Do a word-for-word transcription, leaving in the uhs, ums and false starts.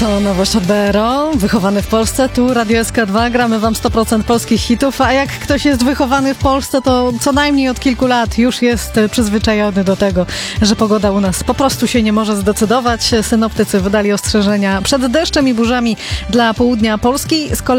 To nowość od B R O, wychowany w Polsce, tu Radio S K dwa, gramy wam sto procent polskich hitów, a jak ktoś jest wychowany w Polsce, to co najmniej od kilku lat już jest przyzwyczajony do tego, że pogoda u nas po prostu się nie może zdecydować. Synoptycy wydali ostrzeżenia przed deszczem i burzami dla południa Polski. Z kolei